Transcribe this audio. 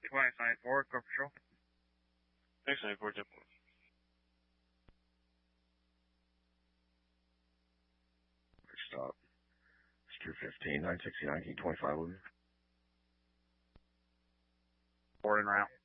Twice 94, Corp Patrol. Thanks, 94, 10 4. Stop. Secure 15, 960, 1925 with me. Board en route.